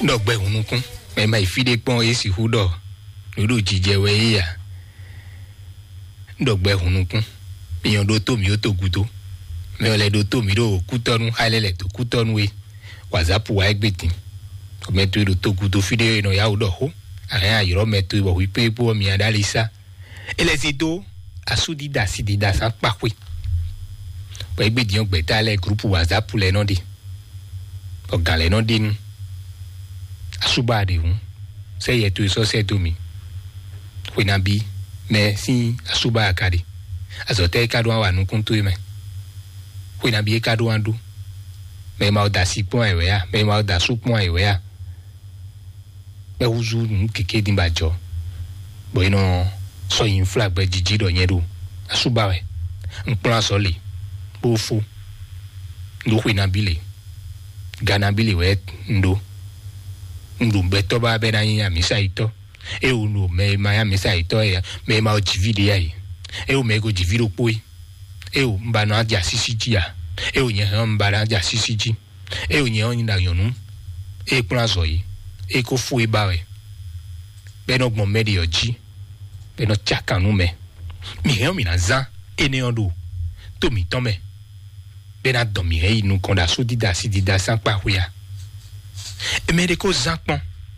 Dogbe hunukun. Me mai fide pon esi hudo. Nudo jijewe ya. Dogbe hunukun. Miyon do to mi o to gudo. Me ole do to mi do kutonu halele to kutonu we. Wazapu wa egbetin. Kome to do to gudo fide no ya udo ho. Aya yiro meto ibo wipe po mi adalisa. Ele zido asudida sidida san pakwe. Po egbedi on gbeta le groupe WhatsApp le no di. O gale no din. Asubade hun. Se yeto so se to mi. Wena bi me si asuba akade. Azote kadwa wa nukun to me. Wena bi kadwa ndu. Me ma oda si pon ewe ya, me ma oda su pon ewe ya. Me uzu nkeke dimba jo. Bo ino so yin flag be jiji do nyedo. Asuba we. Nplan so le. Bo fu. Ndo wena bile. Gana bile we ndo. Ndo beto ba be na yin amisa ito. E o no me ma amisa ito ya. Me ma o jivide ya yi. E o me go jiviro poi. E o mba no aja sisiji ya. E o nye mba na aja sisiji. E o nye onyi na yonu. E plan so yi. E ko fu e ba we. Be no gbon me de oji. Be no chaka nu me. Mi he mi na zan. E ne ondo. To mi ton me. Be na don mi he inu konda so dida si dida san pa huya. E me de ko zan pon.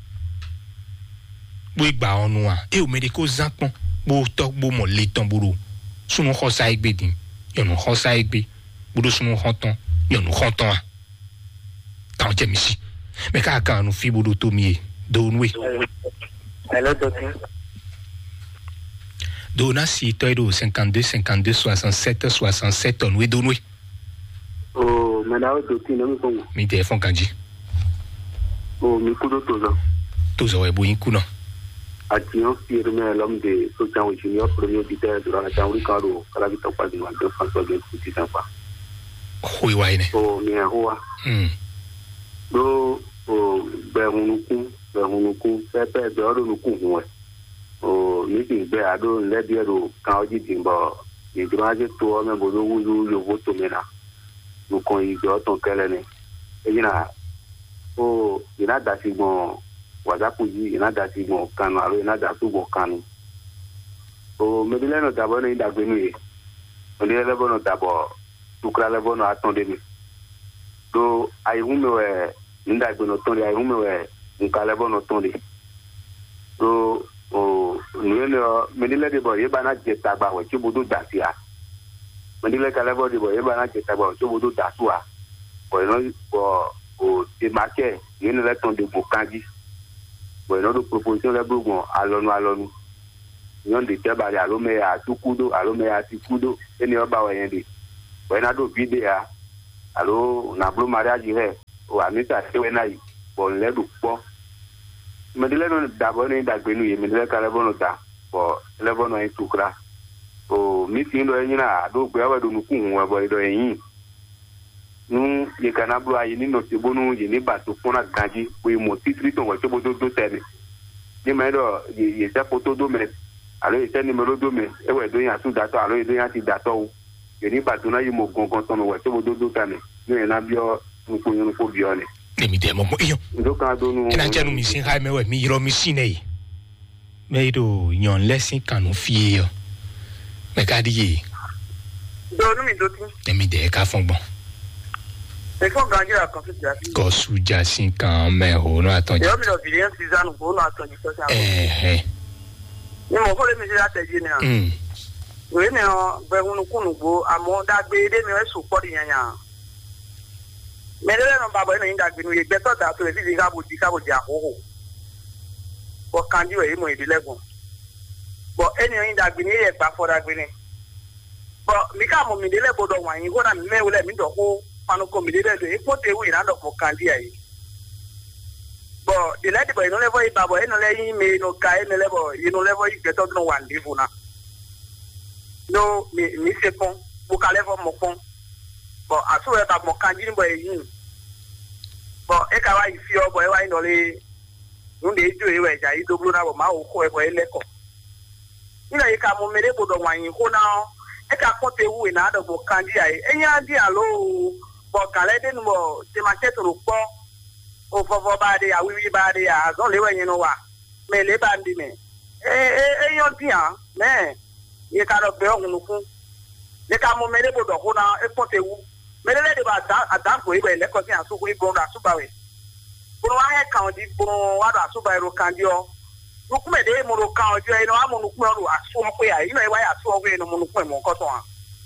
Bo igba onu a. E o me de ko zan pon. Bo tok bo mo le ton buru. Sunu khosa egbe din. Yo nu khosa egbe. Budo sunu khonton. Yo nu khonton a. Tan je mi si. Me ka kan nu fi budo to mi e. Do nwe. Hello docteur. Dona si toido 52 52 67 67 on we do nwe. Oh, madame docteur no mi kongo. Mi telefon kanji. Oh, mi kudo tozo. Tozo we bo yin ku no. Atiyon firme l'homme de Sotian Junior, premier auditeur durant la Chambre Ricardo, Calavita Pazima, de François de Coutisamba. Oui, ouais, ne. Oh, mi ahoa. Do, Berunuku, Pepe, Berunuku, oh, meeting Beado, Lebiero, Kaudi Dimba, the Drage to Ome Bodo, you vote to Mena. You can go to Kelene. Egina, oh, you're not that you wazapuji inada ti mo kanu aro inada tu bo kanu o medile no dabo no inda gbenu ye medile lebo no dabo tukra lebo no atonde mi do ayume we inda gbenu tonde ayume we nka lebo no tonde do o nueno medile de bo ye bana jeta gba we ti bodo dasia medile ka lebo de bo ye bana jeta gba we ti bodo dasua ko no o te make yene le tonde bo kanji. Bueno, de proposition de Bougon, allons. Yon de tebali, allome a tukudo, allome a tikudo, et ne ba wayende. Bueno, do vidéa, allo, na blue mariage he, ou amita sewenai, bon le du po. Me dile no dabone da gbenu ye, me dile ka lebono da, bo lebono en tukra. O mi sindo enyina, do gbe wa do nukun wa bo do yin. Nu ye kana blo ayi ni no ti bonu ye ni ba to fona ganji we mo titri ton wa to bodo do tele ni me do ye se photo do me alo ye se numero do me e we do yan su dato alo ye do yan ti dato ye ni ba to na ye mo gongon ton wa to bodo do tele ni na bio nko ko bio ne mi de mo iyo do kan do nu na janu mi sin ha me we mi yiro mi sin e me do yon lesson kanu fie yo me ka di do nu mi do ti mi de ka fon bon. C'est qu'on gagne la confiance. Kosu jasin kan me ho no atonji. Yo mi lo billion season ho no atonji so sa. Ni mo ko le mi la teji ni an. We ni o be hunu kunu go amo da gbe de mi e so podi yan yan. Me le no babo ni da gbe nu ye gbe to da to e bi ga bo di ahoho. Ko kanji we mo ibi legun. But eni yin da gbe ni ye gba for da gbe ni. But mi ka mo mi de le bodo wan yin go na mi me we le mi do ko panu komidede do ipote wi na do for kandi ayi bo the lady boy no level babo e no le yin me no ka e no level you no level you get no one live na no mi se pon bu ka level mo pon bo aso e ka mo kandi ni boy yin bo e ka wa ifi o boy wa no le no de jo e we ja yi do blu na bo ma o ko e boy leko ni na e ka mo mere bodo wan yin ko na e ka pote wi na do bo kandi ayi enya di alo bo kale de no te ma che to po o fofo ba de ya wiwi ba de ya zo le wen no wa me le ba ndi me yo dia me ye ka ro be ohun kun ye ka mo me le bodo ko na e pote wu me le de ba da ko ibe le ko si asu ko ibo da su ba we ko wa he kan di bo wa da su ba ro kan di o ko me de mo ro kan o jo ino a mo nu ku ro asu o ko ya ino e wa ya asu o ko ino mo nu ku mo ko to an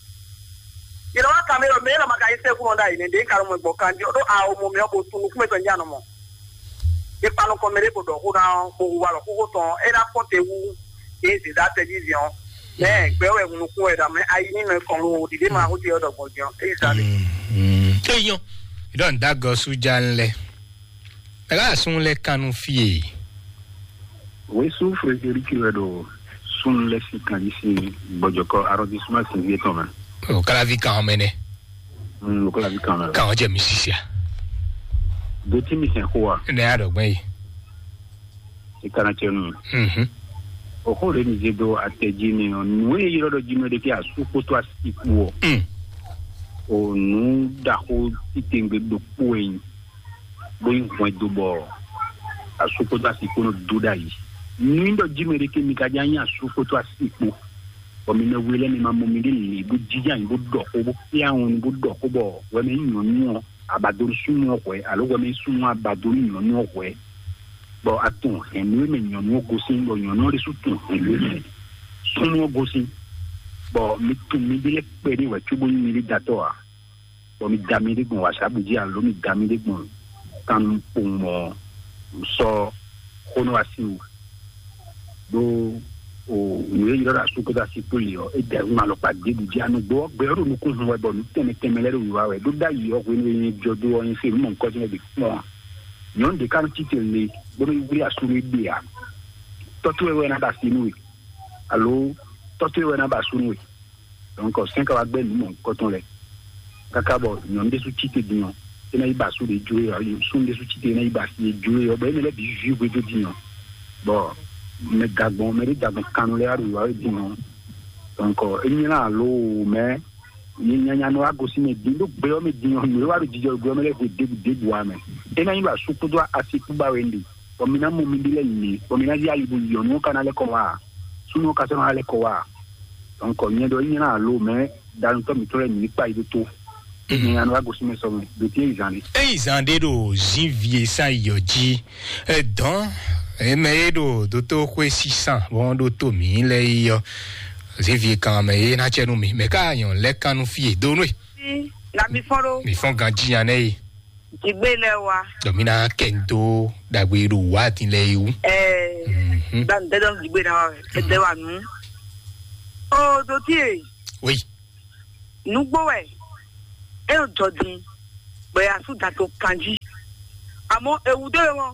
you know camera me la maga ise ku onda ine de ka mo gbo kan di o do a o mo me o bo tu ku me to nja no mo e pa no ko me le bodo ko na ko wa lo ko to e da pote wu e si da television gbe we nu ku e da me ayi ni me kon ro di ma ho di odo gbojo e sale eyan don da go su janle ra sun le kanu fie we su Frederic Wedo sun le si kan isi bojoko arrondissement Saint-Vieton man o kala vi kan mene o kala vi kan kan je mi sisia do ti mi sen ko wa ne adogban yi e kana chenu o ko re ni jedo ateji ni no we yiro do jime de ki asu ko to asiku o nu da ho itengbe do poin boyin point do bo asu ko to asiku no do dai ni ndo jime de ki mi ka janya asu ko to asiku o mi na wele ni mamu mi ni bu jijan bu do ko bu pian bu do ko bo we mi nyo abaduru sumu ko e alogo mi sumu abaduru nyo ko e bo atun enu me nyo gosi bo nyo ri sutun elu sumu gosi bo mi tun mi bile pe ni we tubo ni ri dato a bo mi dami de gun wa sabuji a lo mi dami de gun kan mo so kono asiu do o ni ri ra su ko da si polio e de ma lo pa de di anu bo gbero nu ku we bo ni temele ru wa we do da yi o ni jodo o yin se mo nko ti be mo non de kan titele bo ni wi asuri dia totu we na ba sinu allo totu we na ba sunu donc 5 wa gbe ni mo nko ton le kaka bo non de su tite di non ina iba su de joe ayo sun de su tite na iba si joe o be me le bi ju we do di non bo me gagbon me dagbon kanule aru wa di non donc eni na lo me ni nyanya no agosi me di do gbe o me di non ni wa di jo gbe me le de wa me ina iba su ko do asiku ba wendi o mi na mo mi dile ni o mi na ya ibu yo no kanale ko wa sunu ka so na le ko wa donc ni do eni na lo me dan to mi to le ni pa ido to ni anu agosi me so me de ti izande do janvier sa yoji don me do to ko 600 bon do to mi le yo janvier kan me na chenu mi me ka yon le kanu fie do no na mi fon ganji ane igbele wa domina kento dagbe ru wa tin le yu dan de don igbe na de wa nu o do ti oui nu gbo we e o jodin be asu da to kanji amo ewu de won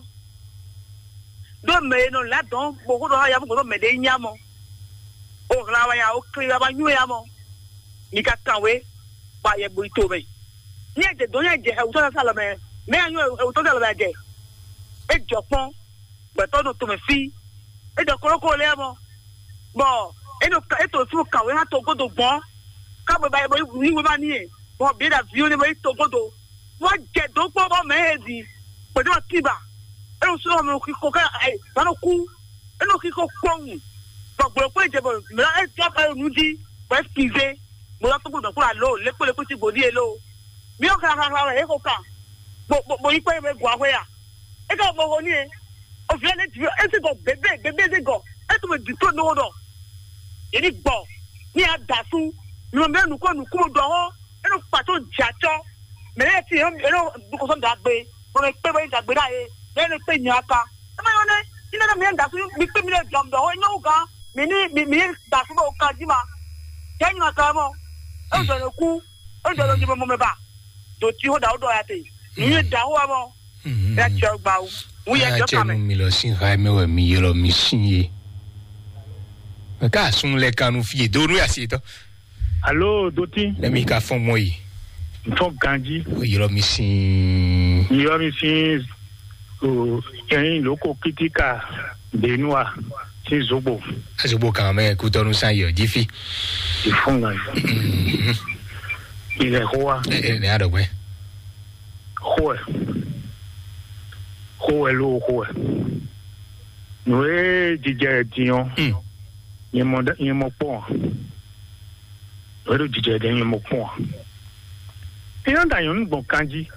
do me no la don bo do ya bo do me de nyamo o la wa ya o kri ba nyu ya mo ni ka kanwe ba ye bo ito me ni eje do ye je e to sa lo me anyu e to sa lo je e jopon be to no to me fi e de koroko le mo bo e no e to su kanwe ha to godo gbon ka bo ba ye bo ni we ba ni e bo bi da vi o ni bo to godo wa je do po bo me ezi pe do tiba e o so mo ki ko ka e ba no ku e no ki ko pon gbogbo pe je bo me e ti pa nu di pe pize mo la to gbogbo kura lo le pe ti godi e lo mi o ka e ko ka bo yi pe me gwa we ya e ka bo ho ni e o fi le ti e ti go bebe ti go e to me di to no do e ni gbo ni a da su ni mo me nu ko do ho e no pa to jacho me le ti e no bu ko so da gbe mo me pe bo da gbe da e le pe ni aka e ma yo ne ni na me da su mi pe mi le jam do ho no ga mi da su bo ka ji ma je ni aka mo o do le ku o do lo ji mo me ba do ti ho da o do ya te ni da ho mo ya jo gba o wu ye jo ka me mi lo sin ha me we mi yero mi sin ye ka sun le kanu fie do nu ya si to allo doti le mi ka fon mo yi fon ganji yero mi sin o yin loko kritika benua ti zobo kan me ku to nu san yo jifi ifun ile hoa ne adogbe hoa ko elo ko no e jije dion yemo po ero jije den yemo po e anda yon bon kanji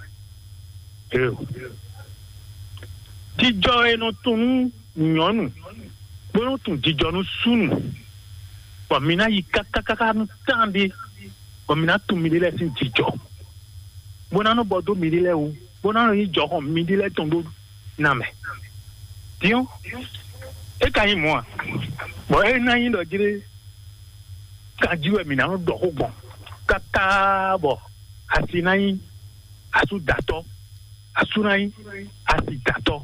jijo eno tun nyonu bono tun jijo no sunu wa mina yi kakakaka no tande wa mina tun mi le sin jijo bona no bodo mi le o bona no yi jo hon mi le tondo na me dion e ka yin mo bo e na yin do jire ka jiwe mi na do ho gbon kaka bo ati na yin asu dato asu na yin ati dato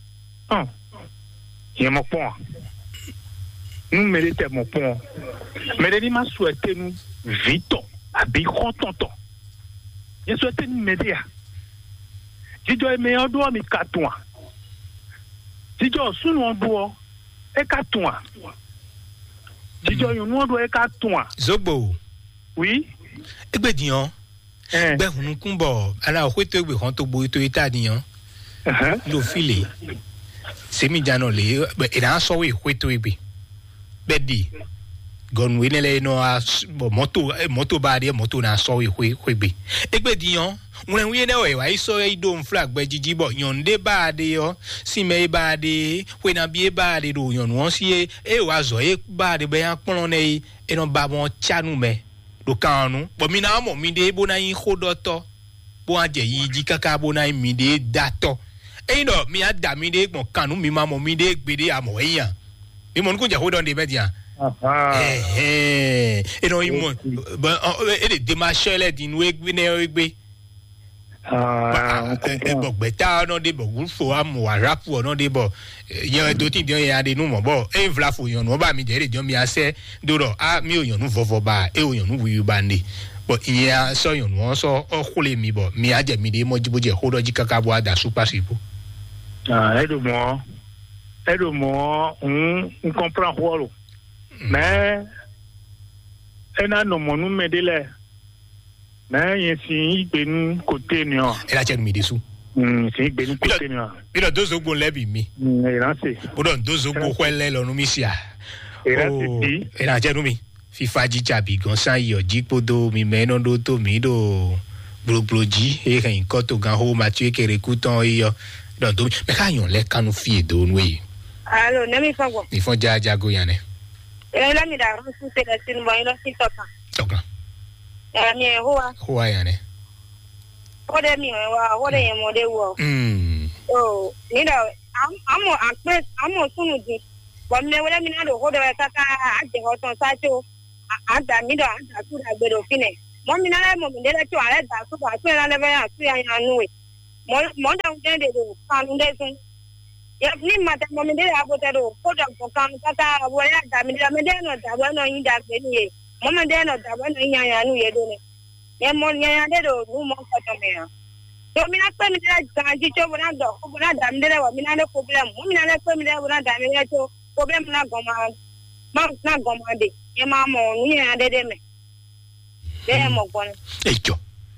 yé mon point. Nous méritons mon point. Mais les m'a souhaité nous vite à bicron tonton. Je souhaite nous m'aider. Si tu es meilleur doigt mais 4 mois. Si tu es sous mon doigt et 4 mois. Si tu es un doigt et 4 mois. Zobo. Oui. Et ben dion. Ben nous combo. Alors où tu quand tu bois tu état dion. Le filet. C'est mi jano le e na so we kweto ibi bedi gon we nele no a moto ba de moto na so we kwebi egbe diyan won we ne we wa iso e do flag gbe jiji bo yonde ba de yo si me ba de we na bi ba de do yon won si e wa zo e ba de be yan pon ne e no ba bon chanu me do kanu bo mi na mo mi de bo na yin khodoto bo aje yi ji kaka bo na mi de dato e no mi ada mi de gbon kanu mi ma mo mi de gbede amo eyan mi mo nko je hold on de media e no imo e de demarche le di nu egbe ne egbe e bo gbeta no de bo fo amu arapu no de bo yan do tin de yan de nu mo bo e vla fo yan no ba mi de de mi ase doro mi o yan nu vovo ba e o yan nu wi ba ni bo iya so yan no so o khule mi bo mi aje mi de mo jiboje hold on ji kaka bo ada super sipo aide-moi, on comprend quoi, mais elle a nommé nous m'aider là, mais ici ben côté non. Elle a tenu dessous. C'est ben côté non. Il a 2 secondes là bimi. Il a c'est. Pour 2 secondes quoi là no misia. Elle a tenu mi. Fifa ji chabi gon san yo ji podo mi meno do to mi do blobloji e ren ko to gan ho Mathieu kere kuton yo. Donc, mais quand on les quand nous filles de nous. Alors, n'aimez pas quoi. Ils font déjà goyane. Et là, mi da reçu c'est la sin ba ino si toka. Toka. Mi hoa. Hoa yane. Ode mi wa, ode ye mode wo. Oh, ni da amo sunu di. Wa me wala mi na do hodo kaka aje hoton sacho. Ada mi do ada tu da gbedo fine. Mo mi na mo mi dele tu ale da su ba tu na le ba ya tu ya nuwe. Mo da unde do kanu desun ya ni mata mo me de abota do ko da ko kanu kaka wo ya da mi de no da wo no yin da gbe ni mo me de no da wo no yin ya nu ye do ne e mo yin de do nu mo ko to me ya do mi na pe mi de ga ji cho bo na do ko bo na da mi de wo mi na le problem mo mi na le pe mi de wo na da mi le to problem na go ma de e ma mo nu ya de me de mo ko ne ejo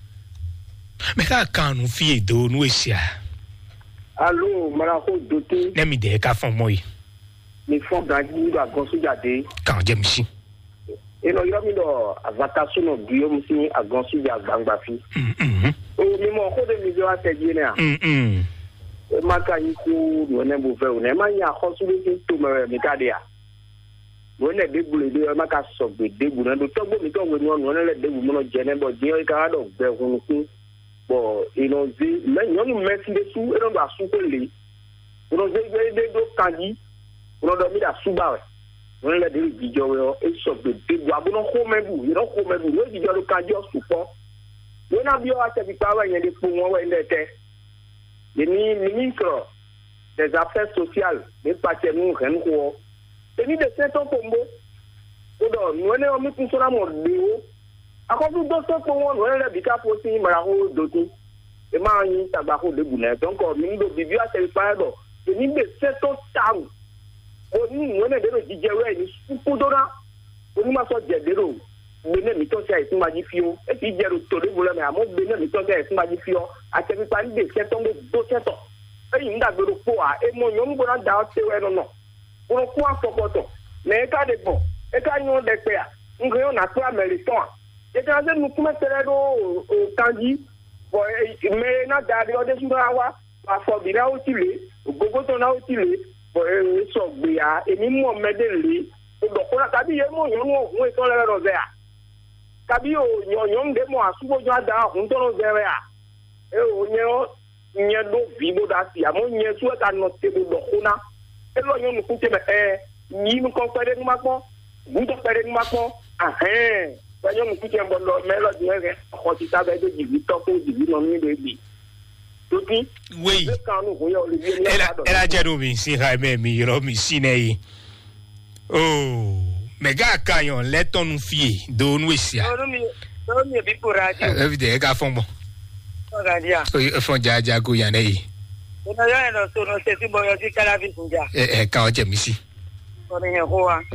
mais quand nous filles de nous ici allô marako doté ne mi de ka fon moyi ni fon gaji do agonso jade kan je mi si e no yo mi do avataso no bio mi si agonso ja gbangba fi o mi mo ko de mi jo ateji ne a e maka yi ku no ne bo fe o ne ma nya khosu bi to me mi ka de a wo ne de bulu de maka so be de bu na do to go mi to we no le de bu mo no je ne bo je o ka do gbe hunu ku bon inonzi mais nous mettons dessous et on doit souper on doit des kandi on doit mettre à souba on a des vidéos et sur de bois bon on même vous le vidéo le kandi au support on a bien à cette parole il y a des pour moi ouais était les ministres des affaires sociales des partis nous renko et ni de cet combo on nous on met tout ça mon déo akọ̀tún tó sọ pé wọ́n rẹ̀ lẹ́bi ká fó sí ìmọ̀ràn ó dòtún ẹ máa yin tàgbàkó débùnà tó ń kọ́ mi nílò bíbí àtẹ̀rí páyọ̀dọ̀ èmi gbè sẹ́tọ̀ táwù oní ìwé náà dérò jíjẹ rẹ̀ ní kúkúdọ́rà onímọ̀sọ̀ jẹ̀dérò gbé náà mi tọ́sí àìsí máa jí fi ó ẹ ti jẹ́rù tó débùnà mi àmọ́ gbé náà mi tọ́sí àìsí máa jí fi ó àtẹ̀rí páyọ̀ gbè sẹ́tọ̀ ń gbé dó sẹ́tọ̀ eyi nda gbero po a emo nyom bona da o tewe no ono ko afopoto na e ka de bo e ka nyo de pe a ngre na to american e ka se nu kuma tere do o kanji bo me na da de o de sura wa ma fo bi na o ti le gogo to na o ti le bo e so gbe a emi mo medele o do ko na tabi ye mo nyon o hun e to le ro ze a tabi o nyon de mo asubo jo ada hun to no ze a e o nye do vibo da si amo nye su ka no te do ko na e lo nyon ku te me ni mu ko pere ni ma ko bu to pere ni ma ko ba nyon ku te mbo lo me lo di re ko ti ta be de ji to ko ji no ni de bi tuti oui era jero mi si ha me mi ro mi si nei oh mega kayon leton nu fie do nu sia do mi bi por radio evidente ka fon bon radio o fon ja go yan nei no yo no so no se si boyo si kala bi funja ka o je mi si o ni ho wa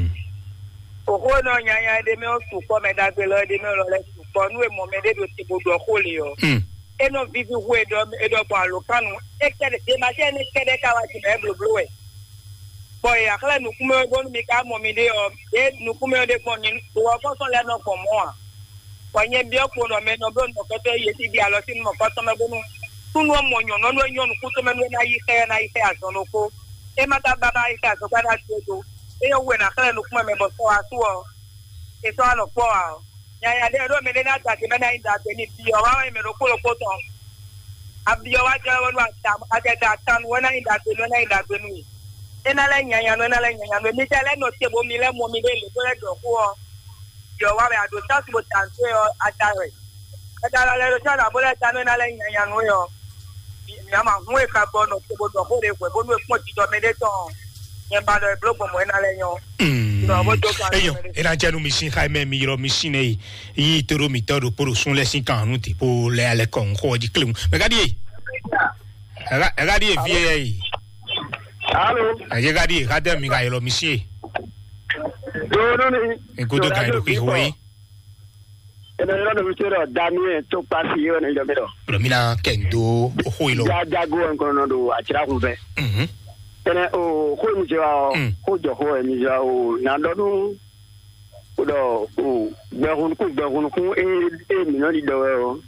o no nya de me o su ko me da gbe lo de me lo le su ko nu e mo me de do ti bodo ko le yo eno vivi we do ba lo kanu e kede de ma je ne kede ka wa ti be blo we boy akala nu kuma go mi ka mo mi de o e nu kuma de ko ni to wa ko so le no ko mo a ko nye bi ko no me no bo no ko te ye ti bi alo tin mo ko to me bonu tunu mo nyon no nyon ku to me no na yi se aso no ko e mata baba yi ka so ka da ti do e yo we na akala nu kuma me bo so aso o e so ano po a ya de do me de na ta ke me na inda te ni bi o wa me ro ko to abi o wa je wonu ata ageda tan wona inda te no na inda te nu ena la nyanya no mi tele no te bo mi le mo mi le to le do ko yo wa be ado ta si bo tan se o atare ada la le ta na bo le ta no na la nyanya no yo mi ama hu e ka bo no te bo do ko re ko bo no e po ti do me de ton yen ba do e block mo ena le yon no bo to ka era jenu mi sin Jaime mi ro mi sin e yi toro mi todo por sun le sin kan nu ti po le ale kon ko di klum me gadie vie Allô. Aje gadi kada mi ga yelo misie. No ni. Enkodo ga do ki hoyi. Ena no mitero Daniel to pasi yo na jomero. Pero mina kendo o hoilo. Ya go en no do achira ku be. Ena o ko mi jwa ko jo ho mi jwa o na do no. O do o berun ku mi no di do o.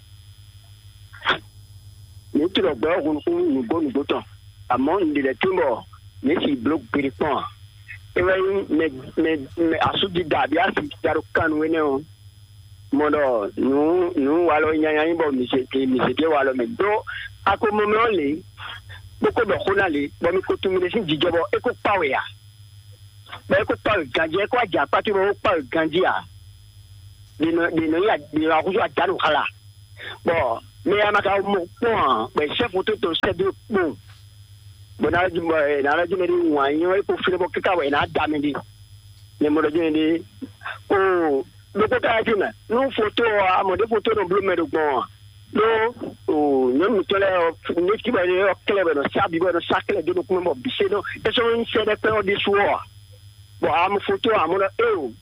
Ni tiro berun ku ni go to. Among the timber, Messi block Piripon. Even me asudi dabia si darukan wene modo nu walo nyanya bo mi se walo me do akomo me ole boko do khonale bo mi ko tumile sin jijobo e ko pawe ya ba ko pawe ganje ko aja pati bo pawe ganjia dino ya di la ku ja daru khala bo me amaka mo po be chef to se de bon bona na la jimeri wanyo e ko fire bo kika we na damindi ne mo jindi o lo ko ta jina no photo mo de photo no blue medo bon no o nyam to le ne ki ba ne o klebe no sabi bo no sakle de no kuma mo bise no e so in se de pe o di suo bo am photo am no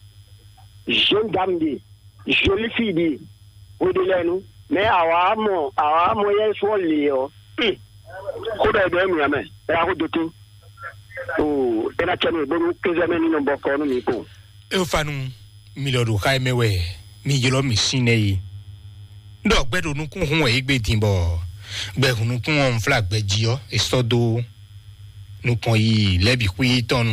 jeune dame di jolie fille di o de lenu mais awa mo ye so le o ko da do mi ame era ko dotu o ena chanu bo ko zameni no boko no mi ko e fanu mi lo do Jaime we mi jelo mi sinei ndo gbedo nu kun hun e gbe tin bo gbe hun kun on flag gbe jio e sodo nu kon yi lebi ku yi tonu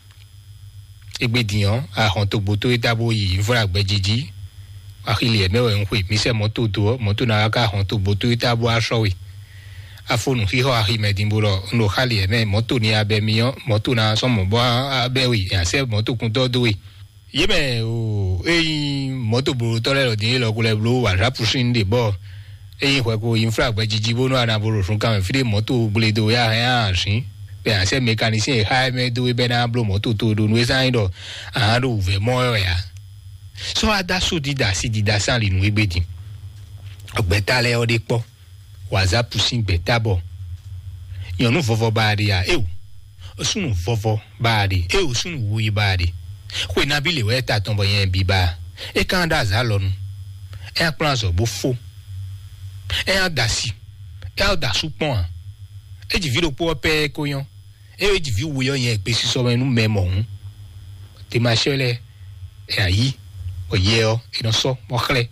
e gbe diyan a hon to boto e dabo yi flag gbe jiji akili e mewe nwe mi se moto na aka hon to boto e dabo aso we afonu hiho ahimedimbolo no hali eme moto ni abemion moto na somo bo abewi ase moto kun todo we yeme o moto buru tole lo din lo kule blu wa rapusin de bo hwe ko infra gbe jijibo no ana buru sun kan fi moto bledo ya sin be ase mechanicien Jaime do be na blu moto to do no san do aro ve mo ya so ada so dida san li nu egbedin ogbetale o de po waza pushing betabo yonu vovo baadi ya osunu vovo baadi osunu wuyi baadi we na bile we ta tombo yen biba e kan da za lonu e a plan so bo fo e a dasi e a da supon e ji video po pe ko yan e ji vi wo yan yen pe si so menu memo hun te ma chele e ayi o ye o ino so mo kle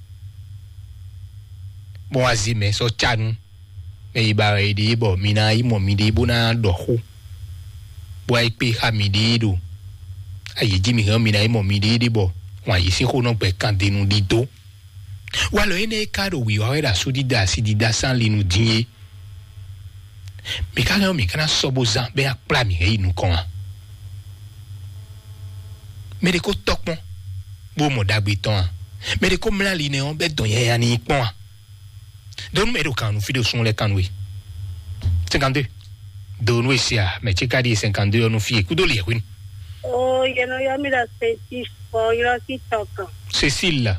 mo azime so chanu me iba e di bo mina yi mo mi di bo na do ho bo ai pe ha mi di do ayi ji mi han mina yi mo mi di bo wa yi si ko no pe kan de nu di to wa lo ene ka do wi o era su di da si di da san li nu dinye mi kana sobo zan be a pla mi e nu kon me de ko tokpon bo mo dagbe ton me de ko mla li ne on be don ye ani pon don me do kanu fi de sun le kanwe 52 don we sia me cheka di 52 no fi ku do li e oh you know you me da Cécile for your TikTok Cécile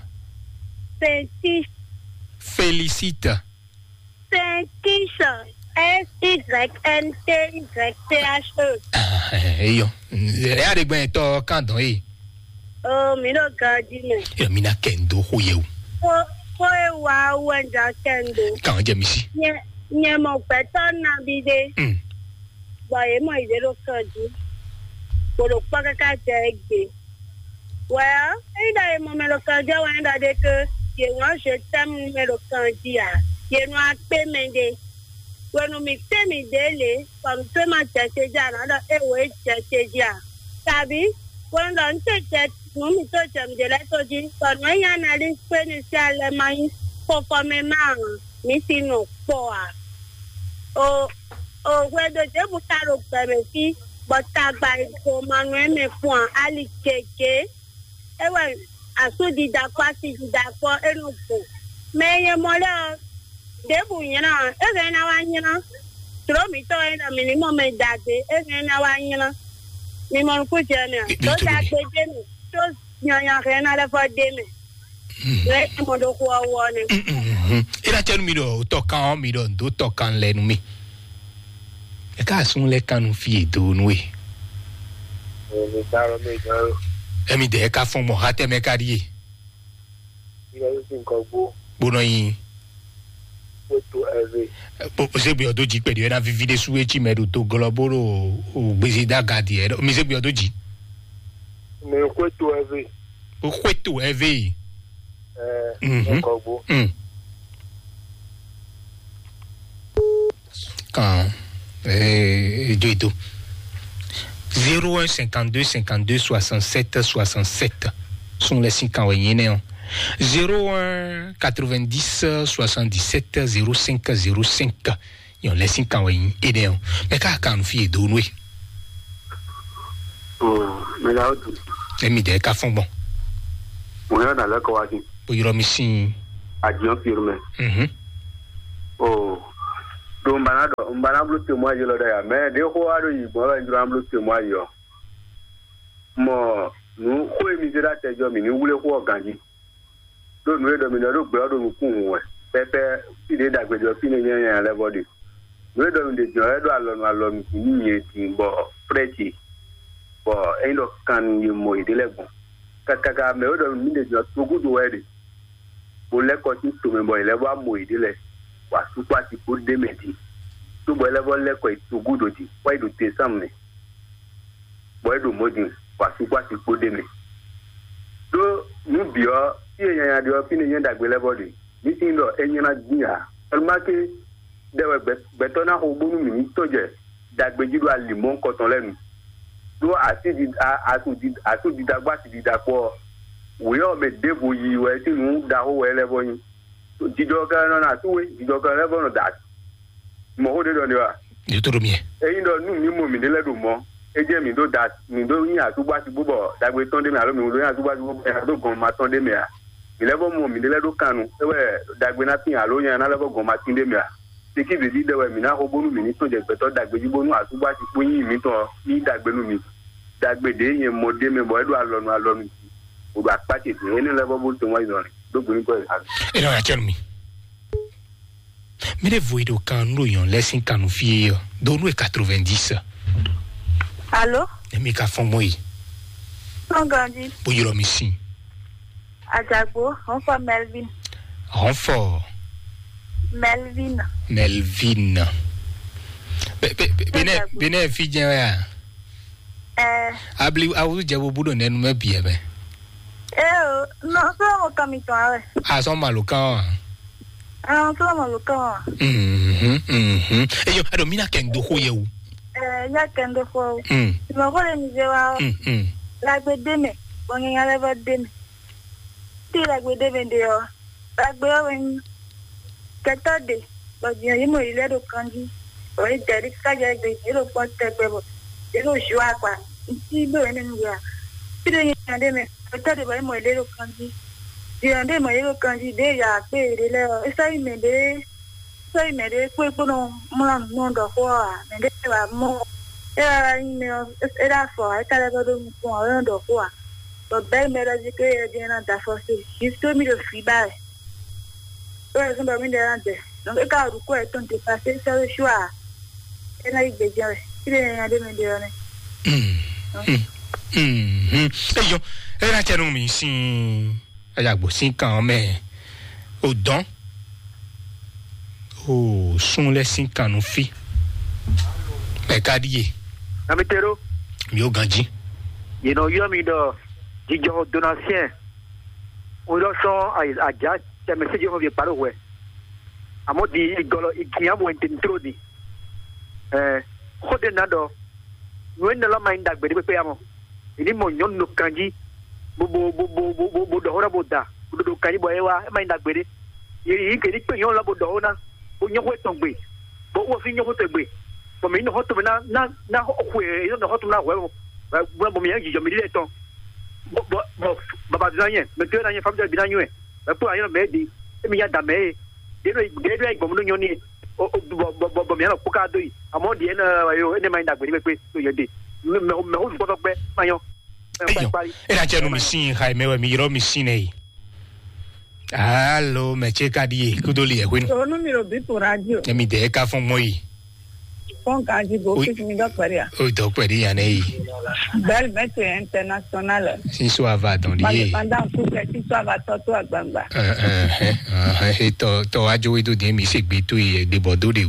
Félicite SYNTYCHE yo e a de gben to kan don e oh mi no gaji me e mi na kendo ho ye o e wa wanja kendo kan je mi si nye mo pe ton na bi de ba e mo ide lo kaji poro pa ka je gbe well e da e mo me lo kaji wa nda de ke ye wa je tam me lo kaji a ye no a pe me de bueno mi te mi dele cuando se ma cheche ya nada e we cheche ya sabi cuando cheche no mi to chem de la to ji cuando ya na li initial mai conforme man mi sino poa o we do je butaro peme fi bota gba ko manuel me fun ali keke e we asudi da kwasi da ko enupo me ye mo la debu nyina ege na wanyina tro mi to ina minimum me dade ege na wanyina mi mon ku jene to ta jene to nyanya rena la fa deme le mo do ko woni ira chenu mi do to kan mi do to kan le nu mi e ka sun le kanu fi do nu e mi taro mi do e mi de ka fun mo ha te me ka ri e ira yo sin ko bo no yin to every se bi odoji pe di na vivide su echi medo to globoro o gbese da gadi e mi se bi odoji me ko to every o kweto every ko quand Joito 01 52 52 67 67 sont les 5 ans 01 90 77 05 05 yon les 5 ans mais quand fi do nous mais là tout et mi de ka fon bon on est dans la coasi pour yoro mi sin adion firme do mbana bloqué moi je le da mais de ko ado yi bo la ndura bloqué moi yo mo nu ko mi dira te jo mi ni wule ko ganji do nu do mi no do gbe do nu kun we pepe ide dagbe jo fi ni yan le body nu do mi de jo e do alonu ni yin ti bo frechi bo e lo kan yi mo ide legun kaka me o do mi de jo to good we bo le ko ti to me bo ile wa mo ide le wa supa ti ko de meti to bo le bo le ko to good oji why do te samne bo do modin wa supa ti ko de me do nu bio ti eyan ade o fini yen dagbe le body ni tin do eyan na dia elmake de we betona ho bonu mi to je dagbe jidu alimon koton lenu do ati di dagba ti di dapo we o me devo yi we ti nu da ho we le boyin jido ka na tuwe jido ka le bono dat mo ho de do ni wa ni to do mi eyin do nu mi mo mi de le do mo eje mi do dat mi do yin atugba ti bubo dagbe ton de mi alo mi do yin atugba ti bubo e do gon ma ton de mi a mi le bo mo mi de le do kanu e we dagbe na pin alo yin na le bo gon ma tin de mi a ti ki be di de we mi na ho bonu mi ni to je pe to dagbe ji bonu atugba ti po yin mi to ni dagbe nu mi dagbe de yin mo de mi bo e do alonu o ba pa ti de ni le bo bo to wa idorin do gbe ni ko e no ya chenu mi de voido kan no yon lesin kanu fie do no 90. Allô? E mi ka fon moi. Non grandi. Bo yoro mi sin. Ajagbo, on fa Melvin. Renfort. Melvin. Melvin. Bene fije ya. Abli awu jabo budo nenu me bie be. No so mo kamito awe. So maluka. So maluka. Eyo ado mina kendo ho yewu. Ya kendo ho. No ko le mijewa. La bedeme, bongi ngale bedeme. Ti la bedeme ndio. La gbewen katade. Bagi yimo ile do kanji. Oi dari kaja de ilo pote bebo. Ilo shwa kwa. Ti be nenga. Ti de yandeme. Katade ba mo ile do kanji. Di ande mo ile do kanji de ya pe de le. Sai mede kwe kono mala nondo kwa. Mede ba mo. Era for I tell about around the war. But by medical again that for he told me the feedback. So I remember me there. Don't get out of quite 20%, so sure. And I did it. I didn't do it. Yo, era tell me, see, I was sinking me. Oh, don't. Oh, soon let's sink on fee. Mekadiye. Namitero. Mio ganji. You know, you me the Dijon donation. On le sent à Jack, c'est monsieur Dijon vient par ouais. À moi dit il qui a moins d'intro dit. Khodenado. Nous ne la main dag bedi pe amo. Ini mo nyon no kanji. Bo do hora boda. Bo do kanji bo ewa main dag bedi. Yi ke ni pe yon la bo do na. Bo nyon we tongbe. Bo wo fi nyon te gbe. Bo mi no hoto na okwe no hoto na we bo mi yangi jo mi le ton bo baba zanyen me te na yen famja bi na nwe po ayo me di e mi ya da me de do igbo mu no ni bo mi na ko ka do yi amo di na yo ene mai da gbe pe so ye de me ho so to pe mayo era chenu mi sin Jaime we mi ro mi sin ei. Allo me cheka di kudoli e kwenu no mi ro bi por radio e mi de ka fun mo yi Fonkaji go mi do peria. O do peria nei. Belle mette internationale. Si so ava dans lié. Pendant tout que si so ava toto agbangba. Et to ajo do de mi se gbe to e de bodo de wu.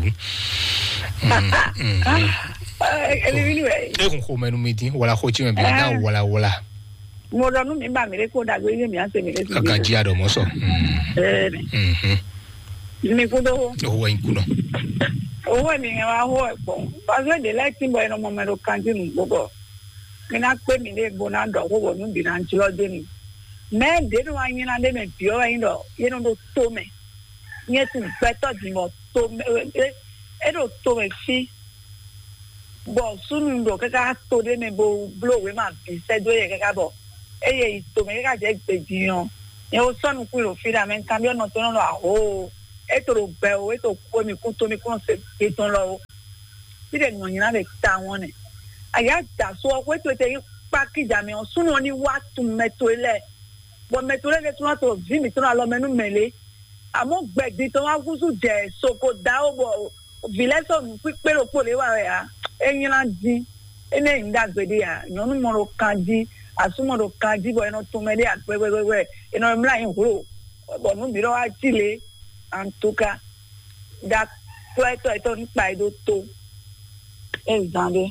E ko menu meeting wala ko ti me bi na wala. Mo do nu mi ba mi re ko da go ile mi ase mi re. Akaji ado mo so. Mi ko do. O wa inkuno. Owo ni wa ho epo paso de like timbo eno mo mero kanti nu gogo mina pe mi le bona ndo gogo nu bi na nchilo de ni me de no anyi na de me pio ayin do ye no do to me nye tu beto di mo to me e do to me fi bo sunu ndo kaka to de me bo blow we ma bi se do ye kaka bo e ye to me kaka je pe jiyan e o sonu ku lo fi da men cambio no to no lo aho etoro beo eto ko mi kuto mi kon se eton lo ti de mo nyina le ta won ni aya da so ko to te pa ki ja mi on sunu oni wa tu meto ile bo meto le tu na to vi mi to na lo menu mele amo gbedi to wa gusu je soko da o bo vile so mi pe ro po le wa ya eyin la di ene nda gbedi ya nyonu mo ro kanji asumo ro kanji bo eno to mele agbegbegbe eno mla yin huro bo nu bi ro wa chile en tout cas da to ni pa do to exambe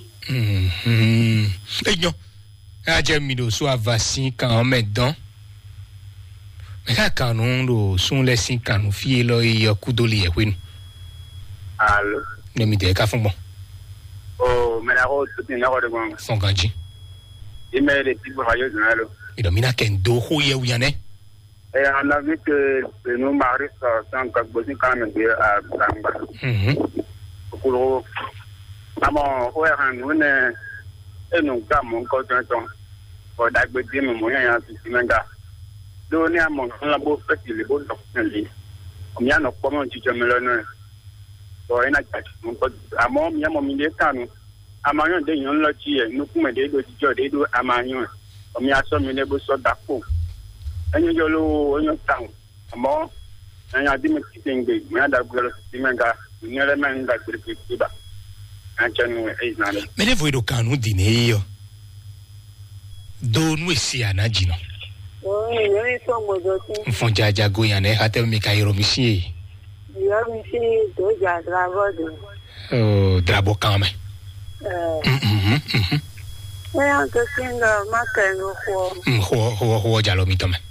eyo a je mi do so vaccin kan me dan me ka kanun do sun le sin kanu fi lo iyo kudoli e kwenu allo ne mi de ka fun bon oh me la ro tu na ro de gon fon ganji e me de ti bo hayo na lo ido mina ken do ho ye uyane on a vu que nous maris sans que vous quand même à Gamba. Pour amon o ran une et nous comme on continue pour d'agbedir mon ya ci menga do ni amon la bo fait le bo li on y a no comment tu te me le no so ina chat mon ko amon mi amon mi de kanu amanyo de yon lo ti e nu kuma de do ti jo de do amanyo o mi aso mi le bo so dapo enyo jolo onyo town amo anya di me kitengbe me ada golo simenga nyele menga kirikitiba anchanu eizana me le voido kanu dineyo do nu esi anaji no yo so mojo ti fonja jago yan e ate mi kairo mi si yo mi si do ja dravo do drabo quand même. Ouais, on te singa makengo Ho jalo mi tome.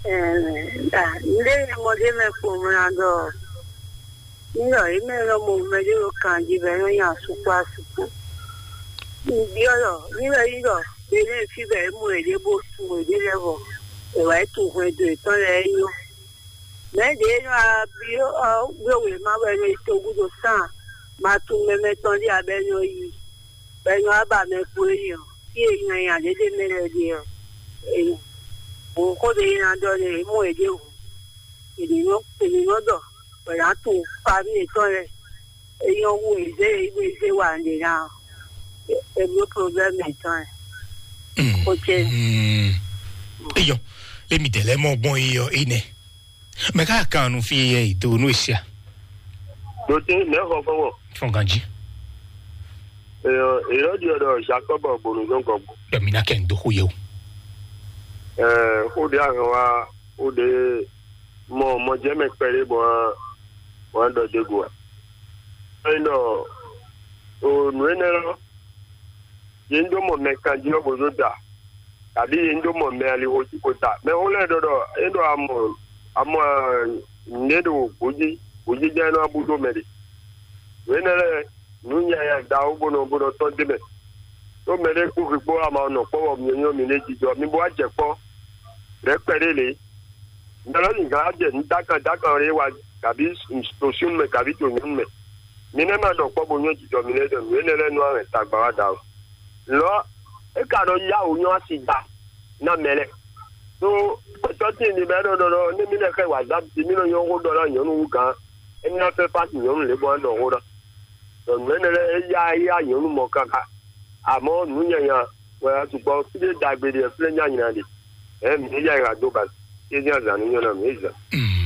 Ndé modé me pomando. Nilo imelo mo medio kanji beno ya supa supa. Ndiolo, nilo ile fibe mo ele bo su ele levo. E wa tu ho de to le yo. Me de no abio we ma we to gudo san. Ma tu me meton di abeno yi. Beno aba me ku yo. Ki eyan ya de me le di yo. O ko de ina do le mo ede o. Ele no do. Para tu pa mi to le. Eyan wo ise wa nde na. E mo problem e ton. Okay. Iyo, le mi tele mo bon iyo ine. Me ka kanu fi e to no sia. Do te me ho fo. Fon ganji. Ero di odo Jacob Bonu Zongo. Domina ken do ho yo. Ho de wa o de mo je me pere bo wa do de go. No o nuenero yendo mo me kanji o bozo da. Abi yendo mo me ali o ti ko ta. Me o le do endo amo nedo oji je no abudo mede. Wenere nunya ya da obono to debe. To mere ku ripo ama no po mi yan mi leji jo mi bo aje po. Re perele. Ndalo ni ga je ndaka re wa kabi institution me kabi to me. Mi ne ma do po bo nyo ji jo mi le do wenere no an ta gba wa da. Lo e ka do ya o nyo asida na mele. So to ti ni be do ni mi le kai wa da ti mi no yo go do la yo nu kan. E na fe pa ti yo le bo do ho da. Wenere ya yo nu mo kaka. Amo nunya ya wa tu po ti de dagbe de fle nya nyina de. Mi ya ga do ba. Ti nya za nu na mi za.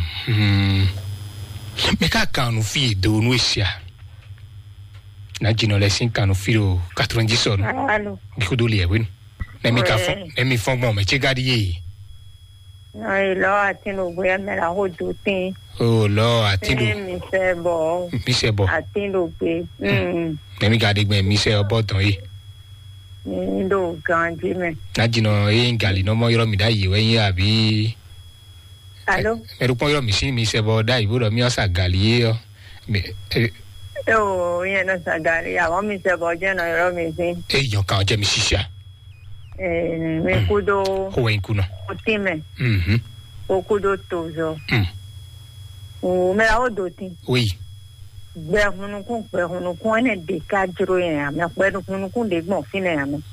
Me ka kanu fi do nu sia. Na jino le sin kanu fi o 90 son. Allo. Ki do le win. Na mi ka fon, na mi fon bon me che gadi ye. Ai lo atino boya me la ho do tin. Oh lo atino. Mi se bo. Atino pe. Na mi gadi gbe mi se obo ton yi. Ndo ganji me. Na jino e ngali no mo yoro mi da yi we yin abi. Allo. Me ru pon yoro mi sin mi se bo da ibo do mi o sa gali yo. Ye no sa gali ya mi se bo je no yoro mi sin. E yo kan je mi sisia. Me kudo. Ho en kuno. Otime. O kudo tozo. O me la odoti. Oui. Berhunukun ene de kadro ya me berhunukun de gbon fine ya me.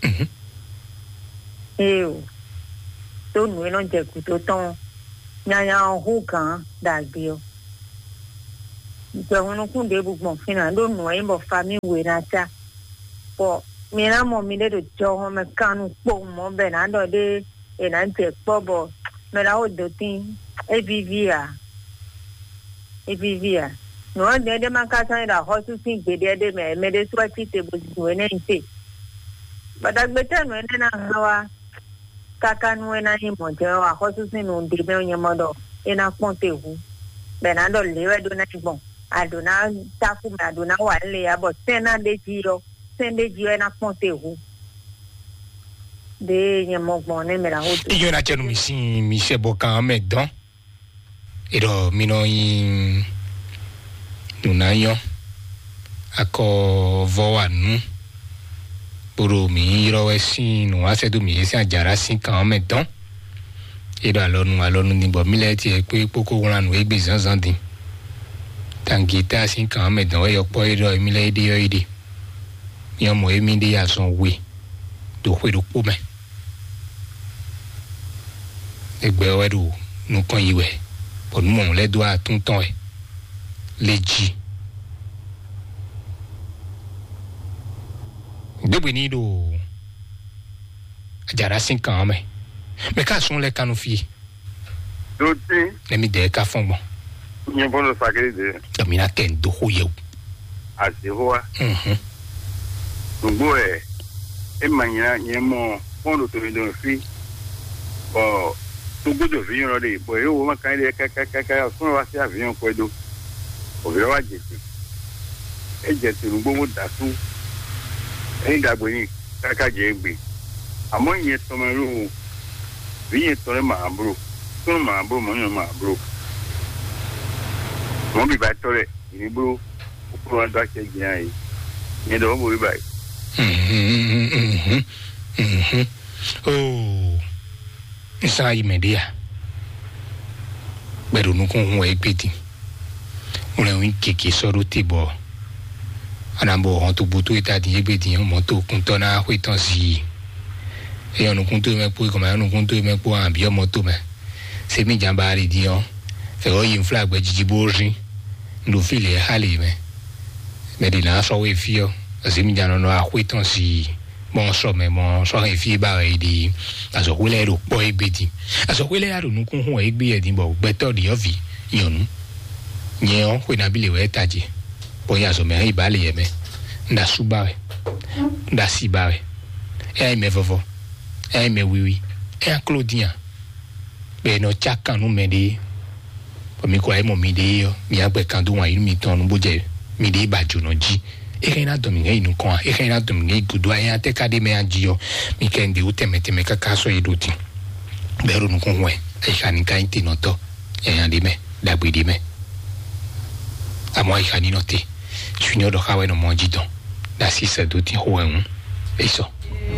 O to nu eno je ku to ton nyanya hu kan da gbe o. Berhunukun de gbon fine do nu e mo fa mi we na ta. Po mi na mo mi de do jo ho me kanu po mo be na do de e na je po bo me la odoti evivia. No, de makasa da hosu sin gede de me de swati te bu ne nte. Bada gbeta no ene na hawa kaka no ena ni mo je wa hosu sin no de me onye modo ena ponte hu. Be na do lewe do na gbon. Adona taku me adona wa le ya bo sena de jiro ena ponte hu. De nye mo gbon ne me la ho. Iyo na chenu mi se bo kan me don. Ero mi no yin Nunayo ako voanu puro mi ro esin nu ase do mi ese ajara sin kan medan ero alonu ni bo mi le ti e pe poko ran nu egbe zanzan din tangita sin kan medan we yo po ero mi le ide yo ide mi o mo emi de ya son we do we do po me egbe o edu nu kan yiwe bo nu mo le do atun ton e leji debe ni do ajara sin kan me ka sun le kanu fi do ti le mi de ka fon bon ni bono sakere de domina ken do ho ye asi hoa ngbo e manya nyemo fondo to do fi o to godo fi ro de bo e wo ma kan de ka fun wa si avion ko do o bi wa jeje ẹ̀jẹ̀ tòlùgbò mo dà tó ẹ̀yìn dàgbé ní kákàjẹ́ gbé àmọ́ ìyẹn tọmọ ẹ̀rọ o bí yẹn tọrẹ màá búrò tó màá búrò mọ́ yẹn màá búrò mọ́ bí bá tọrẹ ìní búrò òkúrò wá dá ṣẹ́ jẹ́ àyè ìyẹn dọ̀wọ́ bò rí báyìí. Nsa yi media gbẹ̀rù nukun hun ẹgbẹ̀dì wọn ń kéèké sọ́rọ́ tèbọ̀ anabọ̀ ọ̀hún tó bótó ìtàdí ẹgbẹ̀dì yẹn mọ́ tó kún tọ́ náà pé tán sí i ẹ̀yọ́ nukun tó mẹ́pọ̀ ìkọ̀mọ̀ ẹ̀yọ́ nukun tó mẹ́pọ̀ àbí ọmọ tó mẹ́ sẹ́mi ìjàmbá rẹ̀ di yẹn fẹ̀rọ yìí ń fúlà gbẹ jíjí bó rí ló fìlẹ̀ hálẹ̀ mẹ́ mẹ́tì náà sọ́wọ́ ìfíọ́ sẹ́mi ìjàmbá náà pé tán sí i mọ sọmẹ mọ sọhàn ìfi bára ẹ di àsọkúlẹ ẹrọ pọ ẹgbẹdì àsọkúlẹ àrùnúkún hùn ẹgbẹ ẹdínbọ gbẹtọọdì ọfì yànnú yẹn ọ pé nàbílẹ wẹ tàjẹ bọyá àsọmẹ ẹ ìbálẹ yẹmẹ ndà súbà rẹ ndà síbà rẹ ẹ ẹmẹ fọfọ ẹ ẹmẹ wíwí ẹ àkọlọdìyàn bẹẹ nọ tsakanu mẹ de omi kọ ẹ mọ mi de yọ mi àgbẹ kan tó wà yìí mi tán bó jẹ mi de ìbàjọ náà jí. Ena domingue inu kwa ena domingue gudu aya te kade me anjio mi kende utemete kaka so iduti beru nu kunwe e khani ka inti noto ya ndi me dagbidi me amo ai khani note junior do kawe no monjito da sisa duti ho en eso